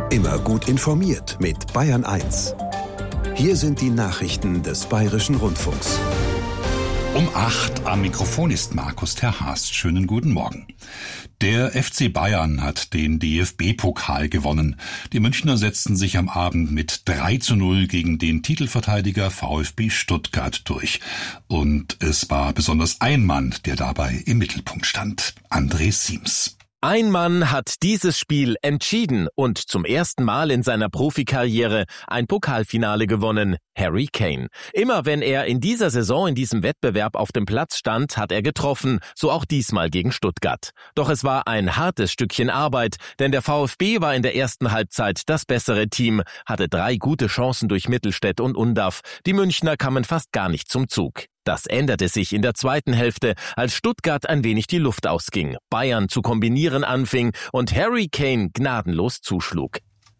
Immer gut informiert mit Bayern 1. Hier sind die Nachrichten des Bayerischen Rundfunks. Um 8 am Mikrofon ist Markus Terhast. Schönen guten Morgen. Der FC Bayern hat den DFB-Pokal gewonnen. Die Münchner setzten sich am Abend mit 3:0 gegen den Titelverteidiger VfB Stuttgart durch. Und es war besonders ein Mann, der dabei im Mittelpunkt stand. André Siems. Ein Mann hat dieses Spiel entschieden und zum ersten Mal in seiner Profikarriere ein Pokalfinale gewonnen, Harry Kane. Immer wenn er in dieser Saison in diesem Wettbewerb auf dem Platz stand, hat er getroffen, so auch diesmal gegen Stuttgart. Doch es war ein hartes Stückchen Arbeit, denn der VfB war in der ersten Halbzeit das bessere Team, hatte 3 gute Chancen durch Mittelstädt und Undav. Die Münchner kamen fast gar nicht zum Zug. Das änderte sich in der zweiten Hälfte, als Stuttgart ein wenig die Luft ausging, Bayern zu kombinieren anfing und Harry Kane gnadenlos zuschlug.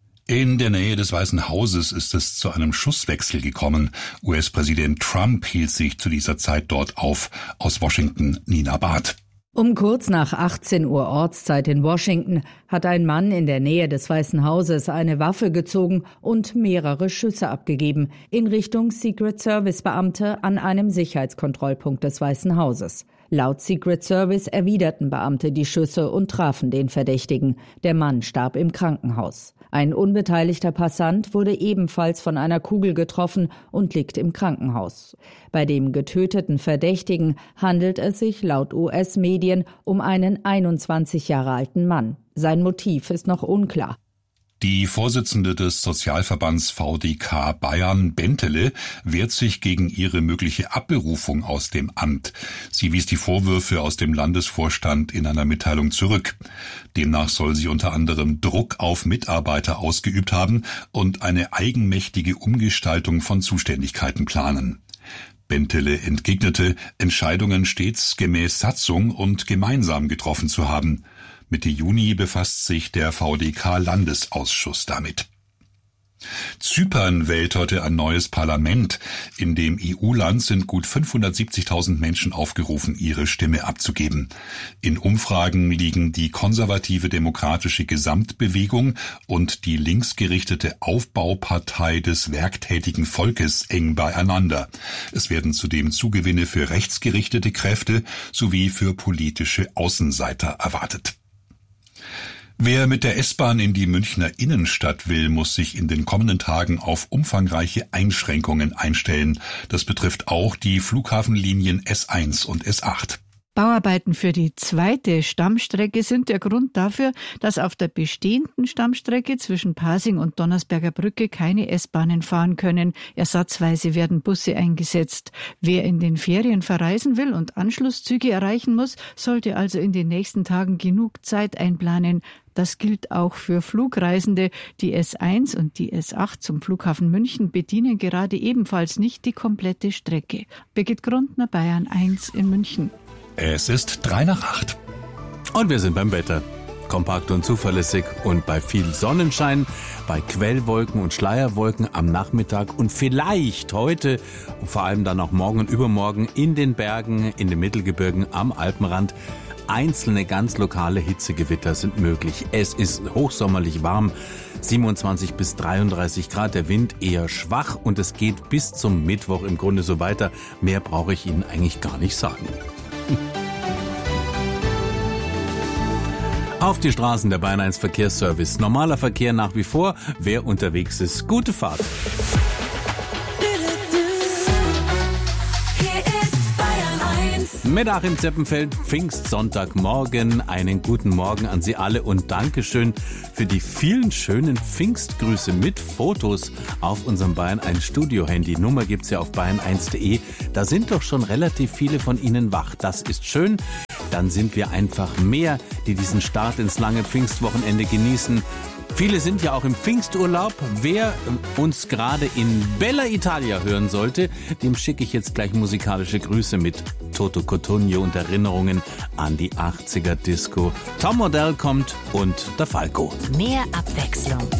In der Nähe des Weißen Hauses ist es zu einem Schusswechsel gekommen. US-Präsident Trump hielt sich zu dieser Zeit dort auf. Aus Washington, Nina Barth. Um kurz nach 18 Uhr Ortszeit in Washington hat ein Mann in der Nähe des Weißen Hauses eine Waffe gezogen und mehrere Schüsse abgegeben in Richtung Secret Service Beamte an einem Sicherheitskontrollpunkt des Weißen Hauses. Laut Secret Service erwiderten Beamte die Schüsse und trafen den Verdächtigen. Der Mann starb im Krankenhaus. Ein unbeteiligter Passant wurde ebenfalls von einer Kugel getroffen und liegt im Krankenhaus. Bei dem getöteten Verdächtigen handelt es sich laut US-Medien um einen 21 Jahre alten Mann. Sein Motiv ist noch unklar. Die Vorsitzende des Sozialverbands VDK Bayern, Bentele, wehrt sich gegen ihre mögliche Abberufung aus dem Amt. Sie wies die Vorwürfe aus dem Landesvorstand in einer Mitteilung zurück. Demnach soll sie unter anderem Druck auf Mitarbeiter ausgeübt haben und eine eigenmächtige Umgestaltung von Zuständigkeiten planen. Bentele entgegnete, Entscheidungen stets gemäß Satzung und gemeinsam getroffen zu haben. Mitte Juni befasst sich der VDK-Landesausschuss damit. Zypern wählt heute ein neues Parlament. In dem EU-Land sind gut 570.000 Menschen aufgerufen, ihre Stimme abzugeben. In Umfragen liegen die konservative Demokratische Gesamtbewegung und die linksgerichtete Aufbaupartei des werktätigen Volkes eng beieinander. Es werden zudem Zugewinne für rechtsgerichtete Kräfte sowie für politische Außenseiter erwartet. Wer mit der S-Bahn in die Münchner Innenstadt will, muss sich in den kommenden Tagen auf umfangreiche Einschränkungen einstellen. Das betrifft auch die Flughafenlinien S1 und S8. Bauarbeiten für die zweite Stammstrecke sind der Grund dafür, dass auf der bestehenden Stammstrecke zwischen Pasing und Donnersberger Brücke keine S-Bahnen fahren können. Ersatzweise werden Busse eingesetzt. Wer in den Ferien verreisen will und Anschlusszüge erreichen muss, sollte also in den nächsten Tagen genug Zeit einplanen. Das gilt auch für Flugreisende. Die S1 und die S8 zum Flughafen München bedienen gerade ebenfalls nicht die komplette Strecke. Birgit Grundner, Bayern 1 in München. Es ist 7:03. Und wir sind beim Wetter. Kompakt und zuverlässig und bei viel Sonnenschein, bei Quellwolken und Schleierwolken am Nachmittag und vielleicht heute und vor allem dann auch morgen und übermorgen in den Bergen, in den Mittelgebirgen, am Alpenrand. Einzelne ganz lokale Hitzegewitter sind möglich. Es ist hochsommerlich warm, 27 bis 33 Grad, der Wind eher schwach und es geht bis zum Mittwoch im Grunde so weiter. Mehr brauche ich Ihnen eigentlich gar nicht sagen. Auf die Straßen der Bayern 1 Verkehrsservice. Normaler Verkehr nach wie vor. Wer unterwegs ist, gute Fahrt. Mit Achim Zeppenfeld, Pfingstsonntagmorgen. Einen guten Morgen an Sie alle und Dankeschön für die vielen schönen Pfingstgrüße mit Fotos auf unserem Bayern 1 Studio-Handy. Nummer gibt's ja auf bayern1.de. Da sind doch schon relativ viele von Ihnen wach. Das ist schön. Dann sind wir einfach mehr, die diesen Start ins lange Pfingstwochenende genießen. Viele sind ja auch im Pfingsturlaub. Wer uns gerade in Bella Italia hören sollte, dem schicke ich jetzt gleich musikalische Grüße mit Toto Cotugno und Erinnerungen an die 80er Disco. Tom Odell kommt und der Falco. Mehr Abwechslung